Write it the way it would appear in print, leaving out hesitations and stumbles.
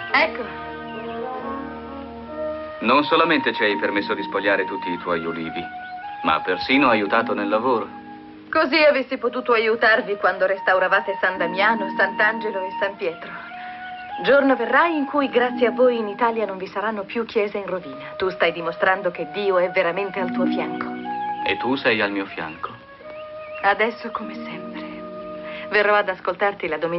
Ecco. Non solamente ci hai permesso di spogliare tutti i tuoi ulivi, ma persino aiutato nel lavoro. Così avessi potuto aiutarvi quando restauravate San Damiano, Sant'Angelo e San Pietro. Giorno verrà in cui, grazie a voi, in Italia non vi saranno più chiese in rovina. Tu stai dimostrando che Dio è veramente al tuo fianco. E tu sei al mio fianco. Adesso come sempre. Verrò ad ascoltarti la domenica.